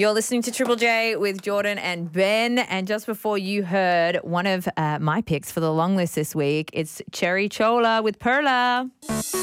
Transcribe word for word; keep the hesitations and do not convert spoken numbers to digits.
You're listening to Triple J with Jordan and Ben. And just before you heard one of uh, my picks for the long list this week, it's Cherry Chola with Perla.